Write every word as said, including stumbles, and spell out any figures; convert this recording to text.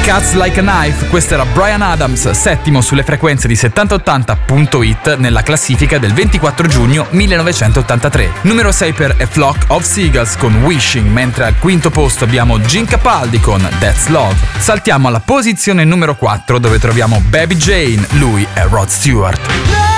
Cuts Like a Knife, questo era Bryan Adams, settimo sulle frequenze di settanta ottanta punto it nella classifica del ventiquattro giugno millenovecentottantatré. Numero sei per A Flock of Seagulls con Wishing, mentre al quinto posto abbiamo Gene Capaldi con That's Love. Saltiamo alla posizione numero quattro dove troviamo Baby Jane, lui è Rod Stewart.